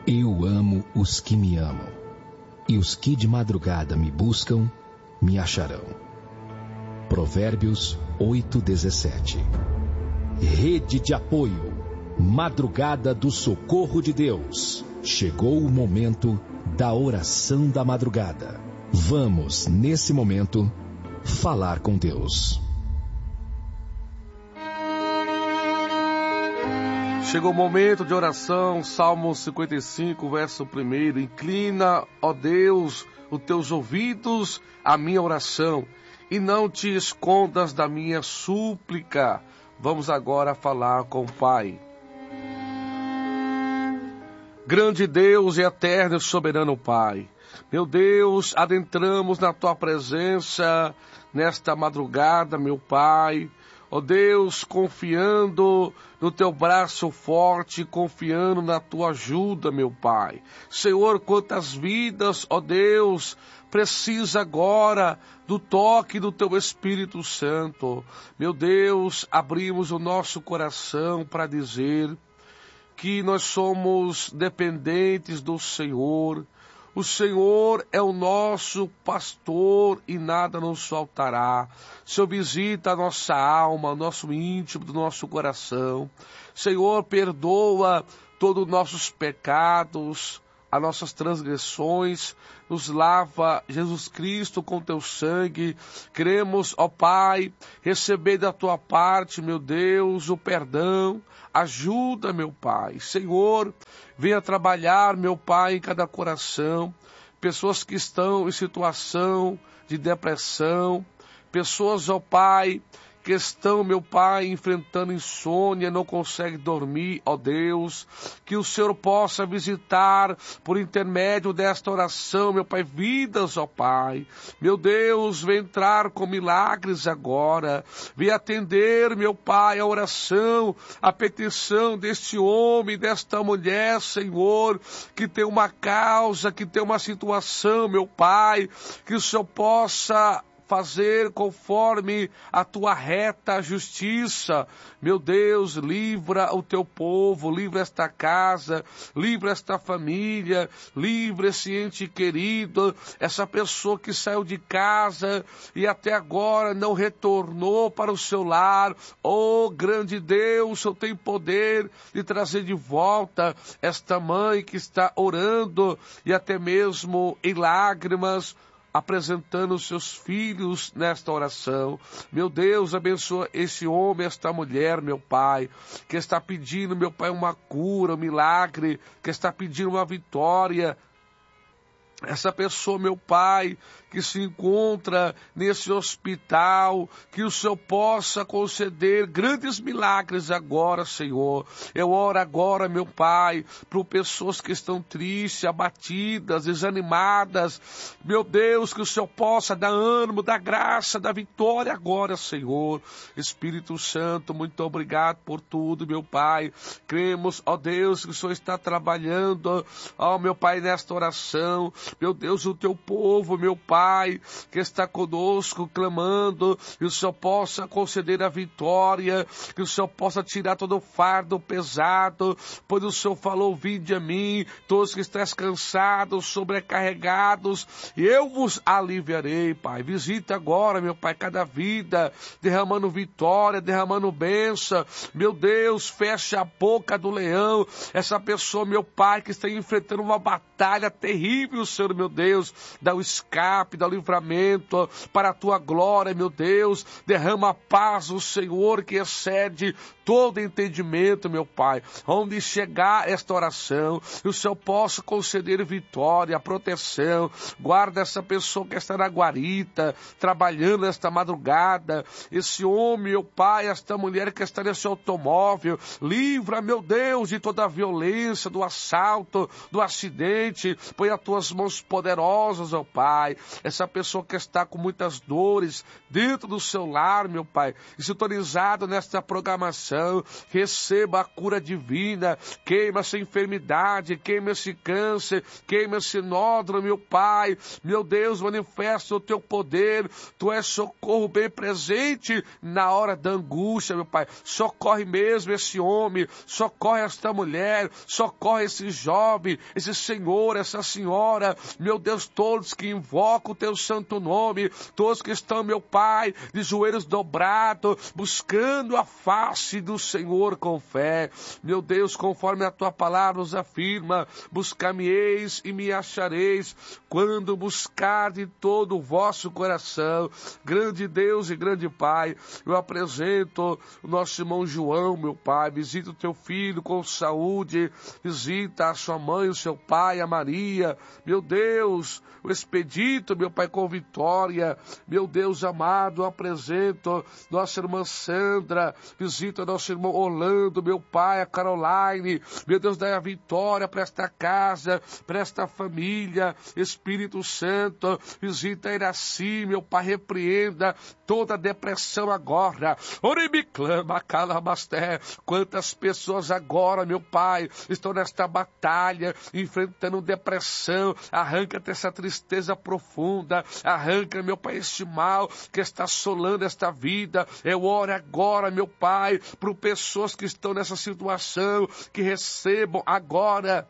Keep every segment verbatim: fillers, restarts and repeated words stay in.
Eu amo os que me amam, e os que de madrugada me buscam, me acharão. Provérbios oito, dezessete. Rede de apoio, Madrugada do Socorro de Deus. Chegou o momento da oração da madrugada. Vamos, nesse momento, falar com Deus. Chegou o momento de oração, Salmo cinquenta e cinco, verso um. Inclina, ó Deus, os teus ouvidos à minha oração, e não te escondas da minha súplica. Vamos agora falar com o Pai. Grande Deus e eterno e soberano Pai, meu Deus, adentramos na Tua presença nesta madrugada, meu Pai. Ó Deus, confiando no Teu braço forte, confiando na Tua ajuda, meu Pai. Senhor, quantas vidas, ó Deus, precisa agora do toque do Teu Espírito Santo. Meu Deus, abrimos o nosso coração para dizer que nós somos dependentes do Senhor. O Senhor é o nosso pastor e nada nos faltará. Senhor, visita a nossa alma, o nosso íntimo, do nosso coração. Senhor, perdoa todos os nossos pecados, as nossas transgressões. Nos lava, Jesus Cristo, com Teu sangue. Queremos, ó Pai, receber da Tua parte, meu Deus, o perdão. Ajuda, meu Pai. Senhor, venha trabalhar, meu Pai, em cada coração. Pessoas que estão em situação de depressão. Pessoas, ó Pai, que estão, meu Pai, enfrentando insônia, não conseguem dormir, ó Deus. Que o Senhor possa visitar, por intermédio desta oração, meu Pai, vidas, ó Pai. Meu Deus, vem entrar com milagres agora. Vem atender, meu Pai, a oração, a petição deste homem, desta mulher, Senhor, que tem uma causa, que tem uma situação, meu Pai, que o Senhor possa fazer conforme a tua reta justiça. Meu Deus, livra o teu povo, livra esta casa, livra esta família, livra esse ente querido, essa pessoa que saiu de casa e até agora não retornou para o seu lar. Oh, grande Deus, o Senhor tem poder de trazer de volta esta mãe que está orando e até mesmo em lágrimas, apresentando os seus filhos nesta oração. Meu Deus, abençoa esse homem, esta mulher, meu Pai, que está pedindo, meu Pai, uma cura, um milagre, que está pedindo uma vitória. Essa pessoa, meu Pai, que se encontra nesse hospital, que o Senhor possa conceder grandes milagres agora, Senhor. Eu oro agora, meu Pai, por pessoas que estão tristes, abatidas, desanimadas. Meu Deus, que o Senhor possa dar ânimo, dar graça, dar vitória agora, Senhor. Espírito Santo, muito obrigado por tudo, meu Pai. Cremos, ó Deus, que o Senhor está trabalhando, ó meu Pai, nesta oração. Meu Deus, o teu povo, meu Pai, que está conosco, clamando, que o Senhor possa conceder a vitória, que o Senhor possa tirar todo o fardo pesado, pois o Senhor falou, vinde a mim, todos que estáis cansados, sobrecarregados, e eu vos aliviarei, Pai. Visita agora, meu Pai, cada vida, derramando vitória, derramando bênção. Meu Deus, fecha a boca do leão, essa pessoa, meu Pai, que está enfrentando uma batalha terrível, Senhor, meu Deus, dá o escape, dá o livramento para a tua glória, meu Deus. Derrama a paz do Senhor que excede todo entendimento, meu Pai. Onde chegar esta oração, que o Senhor possa conceder vitória, proteção. Guarda essa pessoa que está na guarita, trabalhando esta madrugada. Esse homem, meu Pai, esta mulher que está nesse automóvel. Livra, meu Deus, de toda a violência, do assalto, do acidente. Põe as tuas mãos poderosas, ó Pai. Essa pessoa que está com muitas dores dentro do seu lar, meu Pai, e sintonizado nesta programação. coração, receba a cura divina, queima essa enfermidade, queima esse câncer, queima esse nódulo, meu Pai, meu Deus, manifesta o teu poder, tu és socorro bem presente na hora da angústia, meu Pai, socorre mesmo esse homem, socorre esta mulher, socorre esse jovem, esse senhor, essa senhora, meu Deus, todos que invocam o teu santo nome, todos que estão, meu Pai, de joelhos dobrados, buscando a face do Senhor com fé, meu Deus, conforme a tua palavra nos afirma, buscar-me-eis e me achareis, quando buscar de todo o vosso coração. Grande Deus e grande Pai, eu apresento o nosso irmão João, meu Pai, visita o teu filho com saúde, visita a sua mãe, o seu pai, a Maria, meu Deus, o Expedito, meu Pai, com vitória, meu Deus amado, eu apresento nossa irmã Sandra, visita nosso irmão Orlando, meu Pai, a Caroline, meu Deus, dai a vitória para esta casa, para esta família, Espírito Santo, visita Iraci, meu Pai, repreenda toda a depressão agora, Orime clama, calabasté, quantas pessoas agora, meu Pai, estão nesta batalha, enfrentando depressão, arranca-te essa tristeza profunda, arranca, meu Pai, este mal que está assolando esta vida, eu oro agora, meu Pai, para pessoas que estão nessa situação, que recebam agora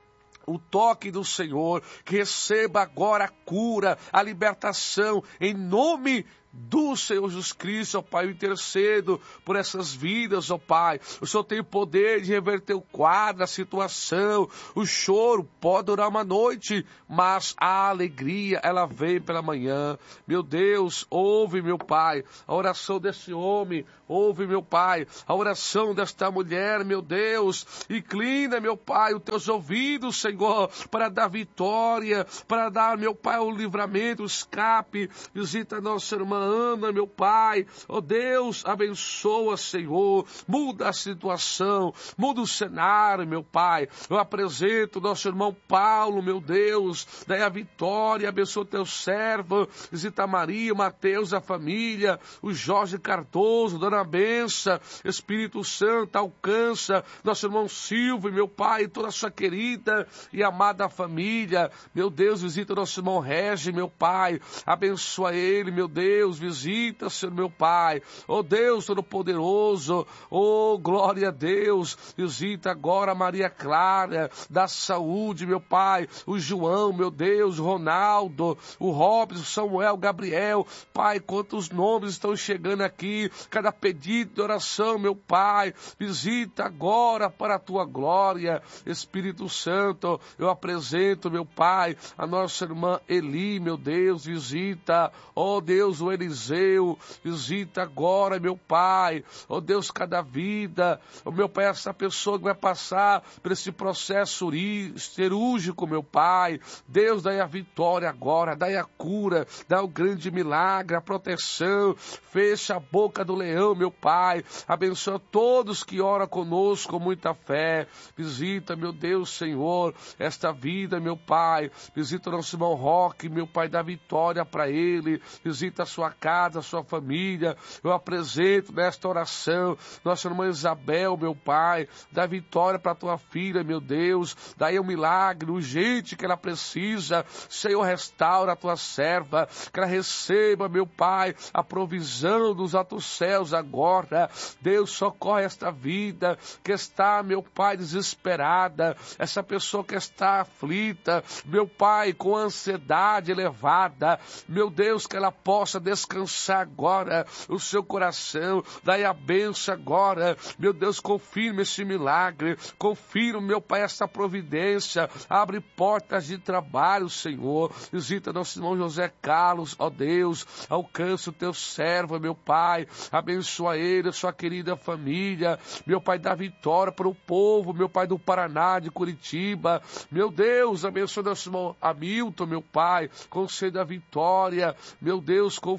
o toque do Senhor, que receba agora a cura, a libertação, em nome do Senhor Jesus Cristo, ó Pai, eu intercedo por essas vidas, ó Pai. O Senhor tem o poder de reverter o quadro, a situação, o choro pode durar uma noite, mas a alegria, ela vem pela manhã. Meu Deus, ouve, meu Pai, a oração desse homem, ouve, meu Pai, a oração desta mulher, meu Deus, inclina, meu Pai, os teus ouvidos, Senhor, para dar vitória, para dar, meu Pai, o livramento, o escape. Visita nossa irmã Ana, meu Pai, ó Deus, abençoa, Senhor, muda a situação, muda o cenário, meu Pai. Eu apresento nosso irmão Paulo, meu Deus, daí a vitória, abençoa teu servo, visita Maria, Mateus, a família, o Jorge Cardoso, Dona Bença, Espírito Santo, alcança nosso irmão Silvio, meu Pai, toda a sua querida e amada família, meu Deus, visita nosso irmão Regi, meu Pai, abençoa ele, meu Deus, visita, Senhor, meu Pai, oh Deus Todo-Poderoso, oh glória a Deus, visita agora a Maria Clara, da saúde, meu Pai, o João, meu Deus, o Ronaldo, o Robson, o Samuel, o Gabriel, Pai, quantos nomes estão chegando aqui, cada pedido de oração, meu Pai, visita agora para a tua glória, Espírito Santo, eu apresento, meu Pai, a nossa irmã Eli, meu Deus, visita, ó Deus, o Eliseu, visita agora, meu Pai, ó Deus, cada vida, ó meu Pai, essa pessoa que vai passar por esse processo cirúrgico, meu Pai, Deus, dai a vitória agora, dai a cura, dá o grande milagre, a proteção, fecha a boca do leão, meu Pai, abençoa todos que oram conosco com muita fé, visita, meu Deus, Senhor, esta vida, meu Pai, visita o nosso irmão Roque, meu Pai, dá vitória para ele, visita a sua casa, a sua família, eu apresento nesta oração, nossa irmã Isabel, meu Pai, dá vitória para a tua filha, meu Deus, daí um milagre urgente que ela precisa, Senhor, restaura a tua serva, que ela receba, meu Pai, a provisão dos altos céus agora, Deus, socorre esta vida que está, meu Pai, desesperada, essa pessoa que está aflita, meu Pai, com ansiedade elevada, meu Deus, que ela possa descansar agora o seu coração, daí a benção agora, meu Deus, confirma esse milagre, confirma, meu Pai, essa providência, abre portas de trabalho, Senhor, visita nosso irmão José Carlos, ó Deus, alcança o teu servo, meu Pai, abençoa ele, a sua querida família, meu Pai, dá vitória para o povo, meu Pai, do Paraná, de Curitiba, meu Deus, abençoa nosso irmão Hamilton, meu Pai, conceda a vitória, meu Deus, confirma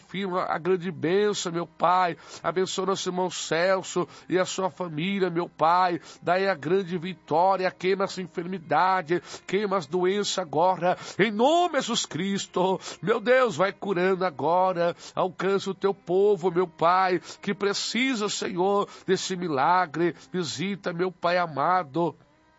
confirma a grande bênção, meu Pai. Abençoa nosso irmão Celso e a sua família, meu Pai. Daí a grande vitória, queima essa enfermidade, queima as doenças agora, em nome de Jesus Cristo. Meu Deus, vai curando agora, alcança o teu povo, meu Pai, que precisa, Senhor, desse milagre. Visita, meu Pai amado,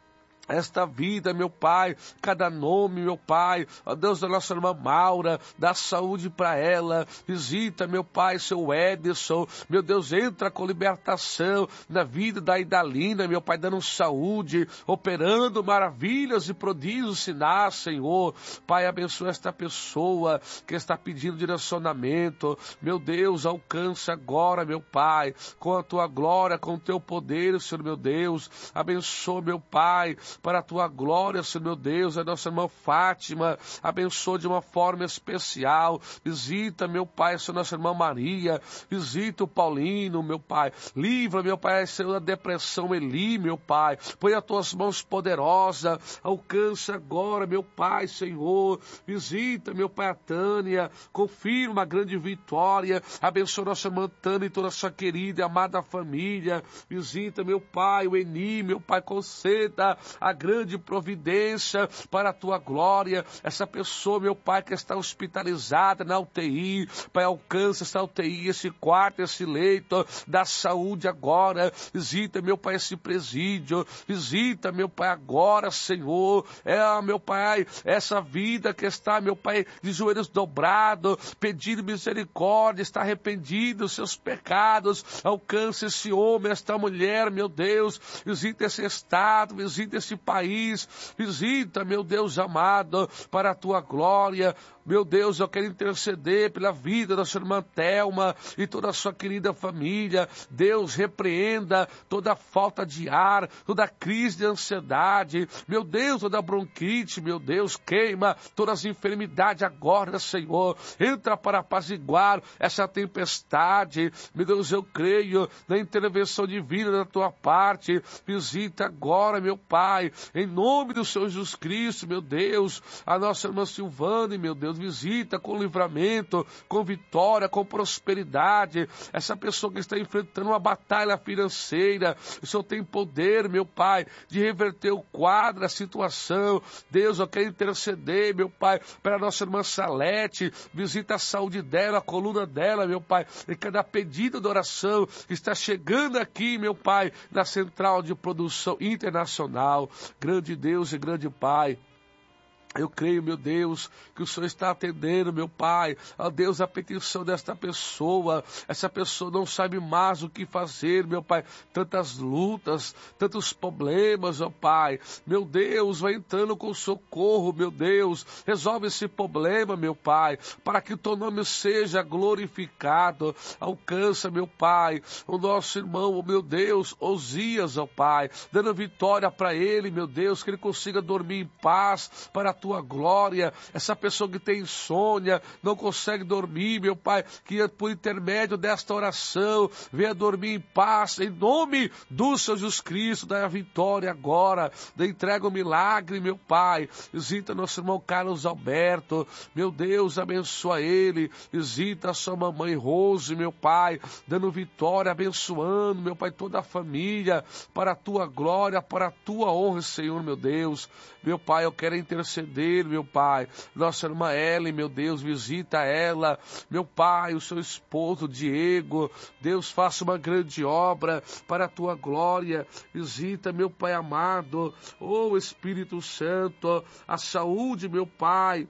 esta vida, meu Pai, cada nome, meu Pai, ó Deus, da nossa irmã Maura, dá saúde para ela, visita, meu Pai, seu Edson, meu Deus, entra com libertação na vida da Idalina, meu Pai, dando saúde, operando maravilhas e prodígios, sinais, Senhor. Pai, abençoa esta pessoa que está pedindo direcionamento, meu Deus, alcança agora, meu Pai, com a tua glória, com o teu poder, Senhor, meu Deus, abençoa, meu Pai, para a tua glória, Senhor meu Deus, a nossa irmã Fátima, abençoa de uma forma especial, visita, meu Pai, a nossa irmã Maria, visita o Paulino, meu Pai, livra, meu Pai, Senhor, da depressão, Eli, meu Pai, põe as tuas mãos poderosas, alcança agora, meu Pai, Senhor, visita, meu Pai, a Tânia, confirma a grande vitória, abençoa nossa irmã Tânia e toda a sua querida e amada família, visita, meu Pai, o Eni, meu Pai, conceda a grande providência para a tua glória, essa pessoa, meu Pai, que está hospitalizada na U T I, Pai, alcança essa U T I, esse quarto, esse leito, da saúde agora, visita, meu Pai, esse presídio, visita, meu Pai, agora, Senhor, é, meu Pai, essa vida que está, meu Pai, de joelhos dobrados, pedindo misericórdia, está arrependido dos seus pecados, alcança esse homem, esta mulher, meu Deus, visita esse estado, visita esse país, visita, meu Deus amado, para a tua glória. Meu Deus, eu quero interceder pela vida da sua irmã Thelma e toda a sua querida família. Deus, repreenda toda falta de ar, toda crise de ansiedade. Meu Deus, toda bronquite, meu Deus, queima todas as enfermidades agora, Senhor. Entra para apaziguar essa tempestade. Meu Deus, eu creio na intervenção divina da tua parte. Visita agora, meu Pai, em nome do Senhor Jesus Cristo, meu Deus, a nossa irmã Silvana, meu Deus, visita com livramento, com vitória, com prosperidade, essa pessoa que está enfrentando uma batalha financeira. O Senhor tem poder, meu Pai, de reverter o quadro, a situação. Deus, eu quero interceder, meu Pai, para a nossa irmã Salete, visita a saúde dela, a coluna dela, meu Pai, e cada pedido de oração está chegando aqui, meu Pai, na Central de Produção Internacional. Grande Deus e grande Pai, eu creio, meu Deus, que o Senhor está atendendo, meu Pai, ó Deus, a petição desta pessoa. Essa pessoa não sabe mais o que fazer, meu Pai. Tantas lutas, tantos problemas, ó Pai. Meu Deus, vai entrando com socorro, meu Deus. Resolve esse problema, meu Pai, para que o teu nome seja glorificado. Alcança, meu Pai, o nosso irmão, meu Deus, Osias, ó Pai, dando vitória para ele, meu Deus, que ele consiga dormir em paz para a tua glória. Essa pessoa que tem insônia, não consegue dormir, meu Pai, que por intermédio desta oração venha dormir em paz, em nome do Senhor Jesus Cristo. Dá a vitória agora, dá entrega o milagre, meu Pai. Visita nosso irmão Carlos Alberto, meu Deus, abençoa ele. Visita a sua mamãe Rose, meu Pai, dando vitória, abençoando, meu Pai, toda a família, para a tua glória, para a tua honra, Senhor, meu Deus. Meu Pai, eu quero interceder, meu Pai. Nossa irmã Ellen, meu Deus, visita ela. Meu Pai, o seu esposo Diego. Deus, faça uma grande obra para a tua glória. Visita, meu Pai amado. Oh, Espírito Santo, a saúde, meu Pai,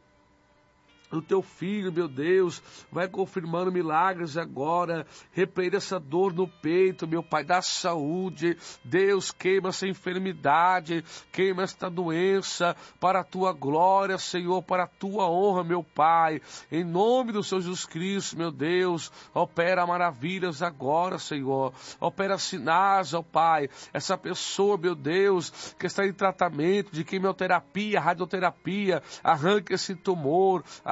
do teu filho, meu Deus, vai confirmando milagres agora. Repreenda essa dor no peito, meu Pai, dá saúde. Deus, queima essa enfermidade, queima esta doença, para a tua glória, Senhor, para a tua honra, meu Pai. Em nome do Senhor Jesus Cristo, meu Deus, opera maravilhas agora, Senhor. Opera sinais, ó Pai. Essa pessoa, meu Deus, que está em tratamento de quimioterapia, radioterapia, arranque esse tumor,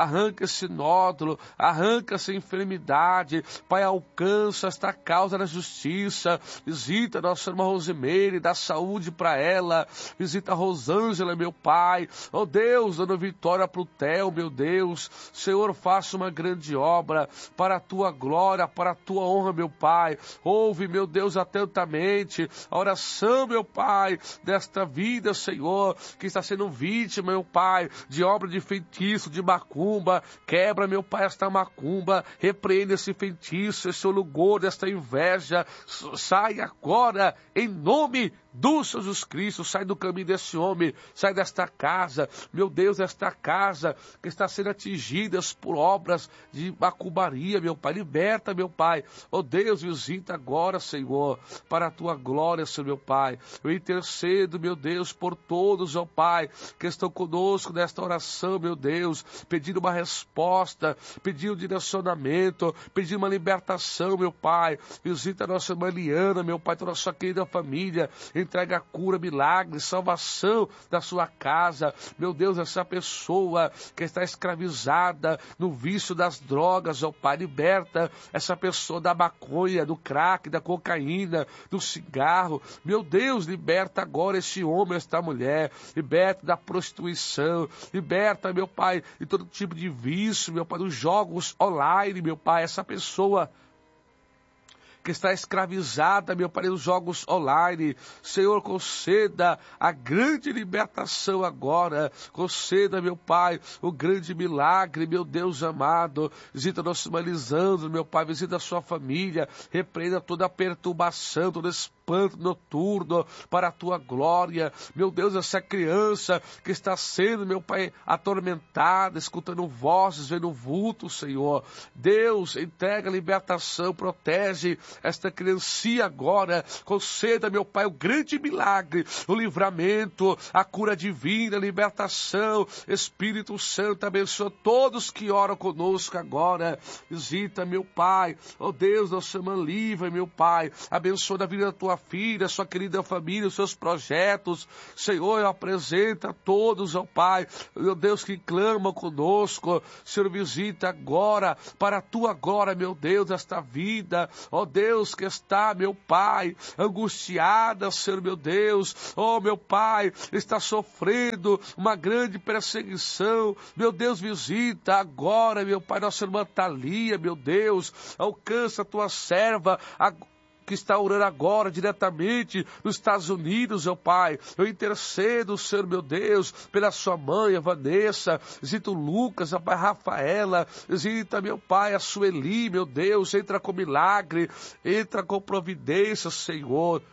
arranca esse nódulo, arranca essa enfermidade, Pai, alcança esta causa da justiça, visita a nossa irmã Rosimeire, dá saúde para ela, visita a Rosângela, meu Pai, ó Deus, dando vitória para o Theo, meu Deus, Senhor, faça uma grande obra, para a tua glória, para a tua honra, meu Pai, ouve, meu Deus, atentamente a oração, meu Pai, desta vida, Senhor, que está sendo vítima, meu Pai, de obra de feitiço, de macumba, quebra, meu Pai, esta macumba, repreende esse feitiço, esse olugor, desta inveja, sai agora, em nome do Jesus Cristo, sai do caminho desse homem, sai desta casa, meu Deus, esta casa que está sendo atingida por obras de macumbaria, meu Pai, liberta, meu Pai, oh Deus, visita agora, Senhor, para a tua glória, Senhor, meu Pai, eu intercedo, meu Deus, por todos, ó Pai, que estão conosco nesta oração, meu Deus, pedindo uma resposta, pedindo um direcionamento, pedindo uma libertação, meu Pai, visita a nossa irmã Liana, meu Pai, toda a sua querida família, entrega a cura, milagre, salvação da sua casa, meu Deus, essa pessoa que está escravizada no vício das drogas, ó Pai, liberta essa pessoa da maconha, do crack, da cocaína, do cigarro, meu Deus, liberta agora esse homem, esta mulher, liberta da prostituição, liberta, meu Pai, de todo tipo de vício, meu Pai, dos jogos online, meu Pai, essa pessoa que está escravizada, meu Pai, nos jogos online. Senhor, conceda a grande libertação agora. Conceda, meu Pai, o grande milagre, meu Deus amado. Visita nosso irmão Lisandro, meu Pai, visita a sua família. Repreenda toda a perturbação, todo espanto noturno para a tua glória. Meu Deus, essa criança que está sendo, meu Pai, atormentada, escutando vozes, vendo vulto, Senhor. Deus, entrega a libertação, protege esta criancinha agora, conceda, meu Pai, o grande milagre, o livramento, a cura divina, a libertação. Espírito Santo, abençoa todos que oram conosco agora. Visita, meu Pai, ó oh Deus, nossa irmã Lívia, meu Pai, abençoa a vida da tua filha, sua querida família, os seus projetos. Senhor, eu apresento a todos, ó oh Pai, meu Deus, que clamam conosco. Senhor, visita agora, para a tua glória, meu Deus, esta vida, ó oh Deus, que está, meu Pai, angustiada, Senhor, meu Deus, ó oh, meu Pai, está sofrendo uma grande perseguição, meu Deus, visita agora, meu Pai, nossa irmã Thalia, meu Deus, alcança a tua serva, a que está orando agora diretamente nos Estados Unidos, meu Pai. Eu intercedo, Senhor, meu Deus, pela sua mãe, a Vanessa, visita o Lucas, a Pai Rafaela, visita, meu Pai, a Sueli, meu Deus, entra com milagre, entra com providência, Senhor.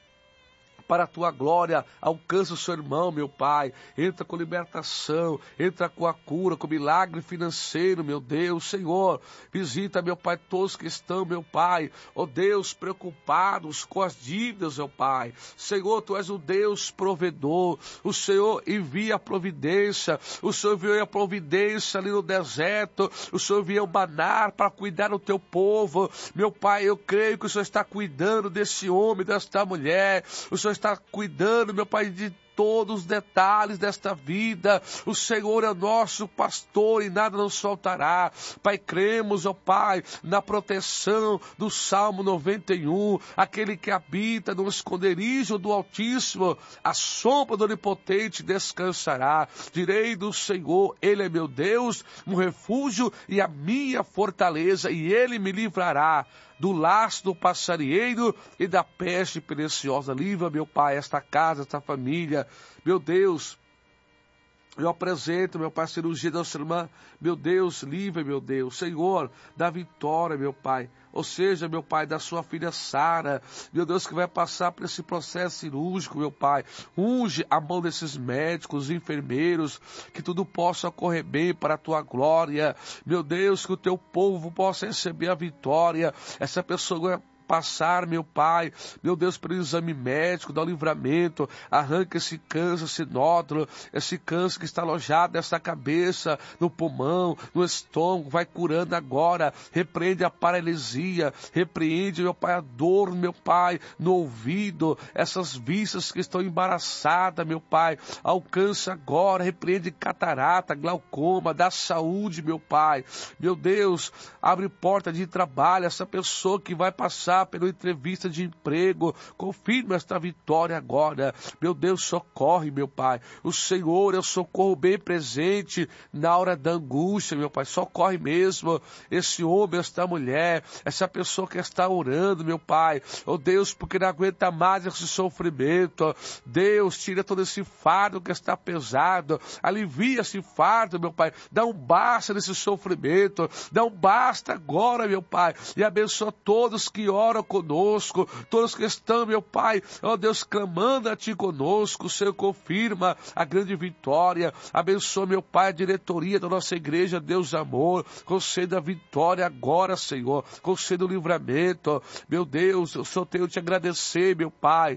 Para a tua glória, alcança o seu irmão, meu Pai, entra com libertação, entra com a cura, com milagre financeiro, meu Deus, Senhor, visita, meu Pai, todos que estão, meu Pai, ó Deus, preocupados com as dívidas, meu Pai, Senhor, Tu és o Deus provedor, o Senhor envia a providência, o Senhor enviou a providência ali no deserto, o Senhor enviou o maná para cuidar do Teu povo, meu Pai, eu creio que o Senhor está cuidando desse homem, desta mulher, o Senhor está cuidando, meu Pai, de todos os detalhes desta vida. O Senhor é nosso pastor e nada nos faltará. Pai, cremos, ó Pai, na proteção do Salmo noventa e um, aquele que habita no esconderijo do Altíssimo, a sombra do Onipotente descansará. Direi do Senhor, Ele é meu Deus, um refúgio e a minha fortaleza, e Ele me livrará do laço do passarinheiro e da peste preciosa. Livra, meu Pai, esta casa, esta família, meu Deus. Eu apresento, meu Pai, a cirurgia da nossa irmã, meu Deus, livre, meu Deus, Senhor, da vitória, meu Pai, ou seja, meu Pai, da sua filha Sara, meu Deus, que vai passar por esse processo cirúrgico, meu Pai, unge a mão desses médicos, enfermeiros, que tudo possa correr bem para a Tua glória, meu Deus, que o Teu povo possa receber a vitória, essa pessoa passar, meu Pai, meu Deus, pelo exame médico, dá o livramento, arranca esse câncer, esse nódulo, esse câncer que está alojado nessa cabeça, no pulmão, no estômago, vai curando agora, repreende a paralisia, repreende, meu Pai, a dor, meu Pai, no ouvido, essas vistas que estão embaraçadas, meu Pai, alcança agora, repreende catarata, glaucoma, dá saúde, meu Pai, meu Deus, abre porta de trabalho, essa pessoa que vai passar pela entrevista de emprego, confirma esta vitória agora, meu Deus, socorre, meu Pai, o Senhor é o socorro bem presente na hora da angústia, meu Pai, socorre mesmo esse homem, esta mulher, essa pessoa que está orando, meu Pai, oh Deus, porque não aguenta mais esse sofrimento, Deus, tira todo esse fardo que está pesado, alivia esse fardo, meu Pai, dá um basta nesse sofrimento, dá um basta agora, meu Pai, e abençoa todos que oram conosco, todos que estão, meu Pai, ó Deus, clamando a Ti conosco, o Senhor confirma a grande vitória, abençoa, meu Pai, a diretoria da nossa igreja, Deus amor, conceda a vitória agora, Senhor, conceda o livramento, meu Deus, eu só tenho te agradecer, meu Pai,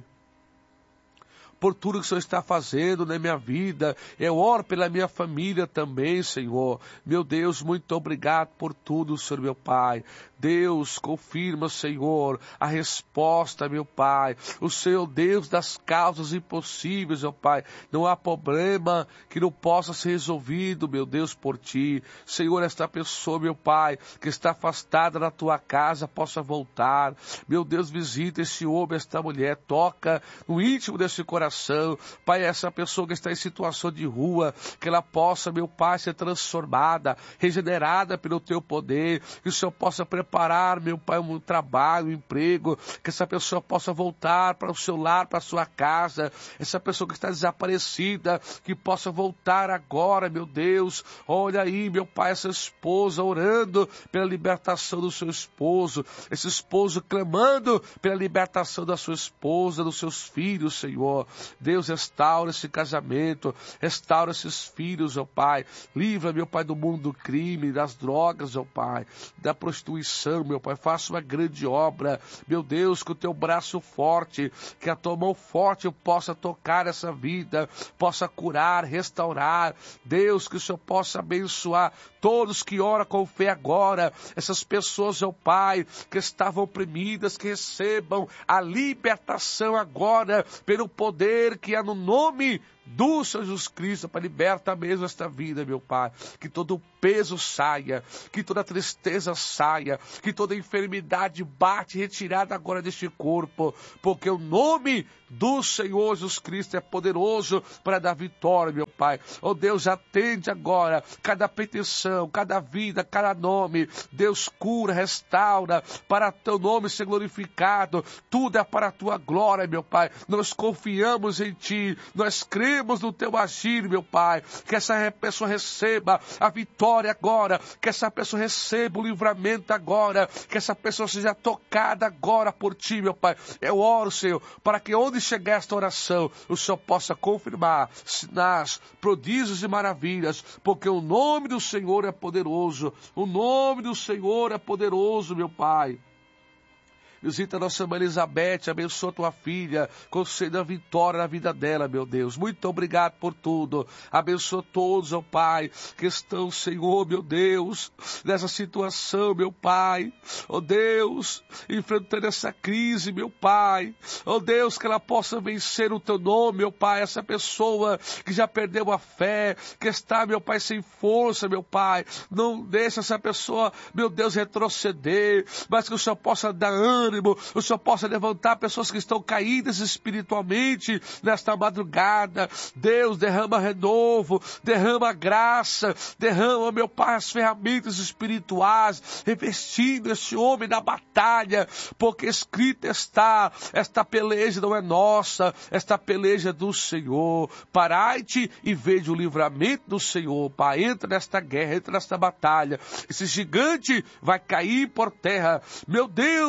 por tudo que o Senhor está fazendo na minha vida. Eu oro pela minha família também, Senhor. Meu Deus, muito obrigado por tudo, Senhor, meu Pai. Deus, confirma, Senhor, a resposta, meu Pai. O Senhor, Deus das causas impossíveis, meu Pai. Não há problema que não possa ser resolvido, meu Deus, por Ti. Senhor, esta pessoa, meu Pai, que está afastada da Tua casa, possa voltar. Meu Deus, visita esse homem, esta mulher, toca no íntimo desse coração. Pai, essa pessoa que está em situação de rua, que ela possa, meu Pai, ser transformada, regenerada pelo Teu poder, que o Senhor possa preparar, meu Pai, um trabalho, um emprego, que essa pessoa possa voltar para o seu lar, para a sua casa, essa pessoa que está desaparecida, que possa voltar agora, meu Deus, olha aí, meu Pai, essa esposa orando pela libertação do seu esposo, esse esposo clamando pela libertação da sua esposa, dos seus filhos, Senhor. Deus, restaura esse casamento, restaura esses filhos, ó Pai. Livra, meu Pai, do mundo do crime, das drogas, ó Pai, da prostituição, meu Pai. Faça uma grande obra, meu Deus, com o Teu braço forte, que a Tua mão forte possa tocar essa vida, possa curar, restaurar. Deus, que o Senhor possa abençoar todos que oram com fé agora, essas pessoas, ó Pai, que estavam oprimidas, que recebam a libertação agora, pelo poder que há no nome do Senhor Jesus Cristo, para libertar mesmo esta vida, meu Pai, que todo o peso saia, que toda tristeza saia, que toda enfermidade bate, retirada agora deste corpo, porque o nome do Senhor Jesus Cristo é poderoso para dar vitória, meu Pai. Oh Deus, atende agora cada petição, cada vida, cada nome. Deus, cura, restaura, para Teu nome ser glorificado, tudo é para a Tua glória, meu Pai. Nós confiamos em Ti, nós cremos no Teu agir, meu Pai, que essa pessoa receba a vitória agora, que essa pessoa receba o livramento agora, que essa pessoa seja tocada agora por Ti, meu Pai. Eu oro, Senhor, para que onde chegar esta oração, o Senhor possa confirmar sinais, prodígios e maravilhas, porque o nome do Senhor é poderoso, o nome do Senhor é poderoso, meu Pai. Visita a nossa irmã Elizabeth, abençoa tua filha, conceda a vitória na vida dela, meu Deus. Muito obrigado por tudo. Abençoa todos, ó Pai, que estão, Senhor, meu Deus, nessa situação, meu Pai. Ó Deus, enfrentando essa crise, meu Pai. Ó Deus, que ela possa vencer o Teu nome, meu Pai. Essa pessoa que já perdeu a fé, que está, meu Pai, sem força, meu Pai. Não deixa essa pessoa, meu Deus, retroceder, mas que o Senhor possa dar ânimo, o Senhor possa levantar pessoas que estão caídas espiritualmente nesta madrugada. Deus, derrama renovo, derrama graça, derrama, meu Pai, as ferramentas espirituais, revestindo esse homem na batalha, porque escrito está, esta peleja não é nossa, esta peleja é do Senhor. Parai-te e veja o livramento do Senhor, Pai. Entra nesta guerra, entra nesta batalha. Esse gigante vai cair por terra. Meu Deus,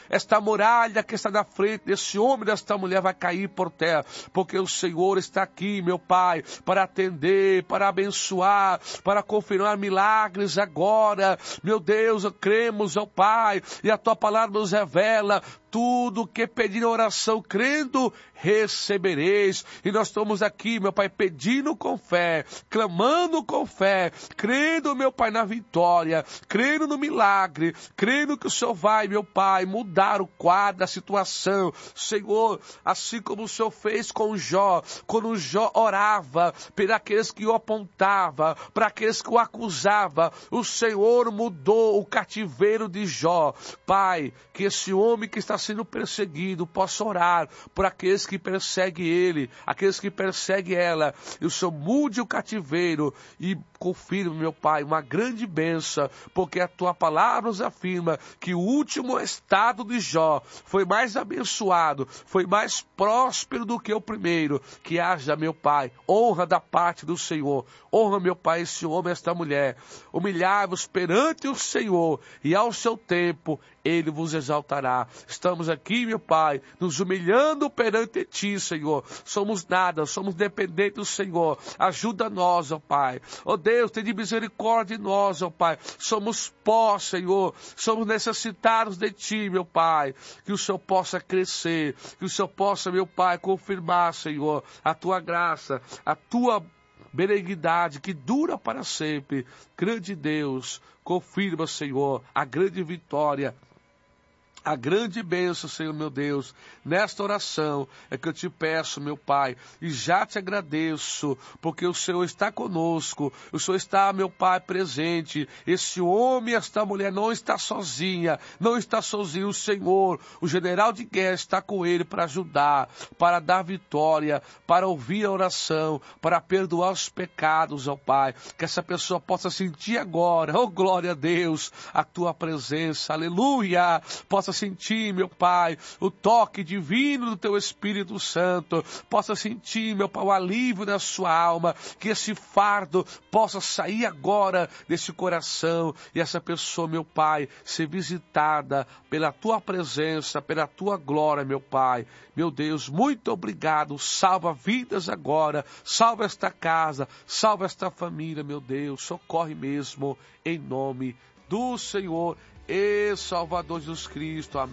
esta muralha que está na frente desse homem, desta mulher, vai cair por terra, porque o Senhor está aqui, meu Pai, para atender, para abençoar, para confirmar milagres agora. Meu Deus, cremos, ó Pai, e a Tua palavra nos revela tudo que pedir em oração, crendo, recebereis. E nós estamos aqui, meu Pai, pedindo com fé, clamando com fé, crendo, meu Pai, na vitória, crendo no milagre, crendo que o Senhor vai, meu Pai, mudar o quadro, a situação. Senhor, assim como o Senhor fez com Jó, quando Jó orava para aqueles que o apontavam, para aqueles que o acusavam, o Senhor mudou o cativeiro de Jó. Pai, que esse homem que está sendo perseguido possa orar por aqueles que perseguem ele, aqueles que perseguem ela, e o Senhor mude o cativeiro e confirme, meu Pai, uma grande bênção, porque a Tua palavra nos afirma que o último estado de Jó foi mais abençoado, foi mais próspero do que o primeiro. Que haja, meu Pai, honra da parte do Senhor, honra, meu Pai, esse homem, esta mulher, humilhai-vos perante o Senhor, e ao seu tempo Ele vos exaltará. Estamos aqui, meu Pai, nos humilhando perante Ti, Senhor. Somos nada, somos dependentes do Senhor. Ajuda-nós, ó Pai. Ó Deus, tenha misericórdia de nós, ó Pai. Somos pó, Senhor. Somos necessitados de Ti, meu Pai. Que o Senhor possa crescer. Que o Senhor possa, meu Pai, confirmar, Senhor, a Tua graça, a Tua benignidade que dura para sempre. Grande Deus, confirma, Senhor, a grande vitória, a grande bênção, Senhor meu Deus. Nesta oração é que eu te peço, meu Pai, e já te agradeço, porque o Senhor está conosco, o Senhor está, meu Pai, presente. Esse homem, esta mulher não está sozinha, não está sozinho. O Senhor, o general de guerra, está com ele para ajudar, para dar vitória, para ouvir a oração, para perdoar os pecados, ó Pai. Que essa pessoa possa sentir agora, oh glória a Deus, a Tua presença, aleluia, possa sentir, meu Pai, o toque divino do Teu Espírito Santo, possa sentir, meu Pai, o alívio da sua alma, que esse fardo possa sair agora desse coração, e essa pessoa, meu Pai, ser visitada pela Tua presença, pela Tua glória, meu Pai. Meu Deus, muito obrigado, salva vidas agora, salva esta casa, salva esta família, meu Deus, socorre mesmo, em nome do Senhor e Salvador Jesus Cristo. Amém.